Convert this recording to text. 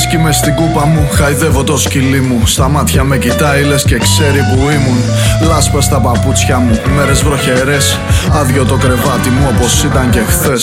ουίσκι μες στην κούπα μου, χαϊδεύω το σκυλί μου. Στα μάτια με κοιτάει λες και ξέρει που ήμουν. Λάσπα στα παπούτσια μου, μέρες βροχερές. Άδειο το κρεβάτι μου όπως ήταν και χθες.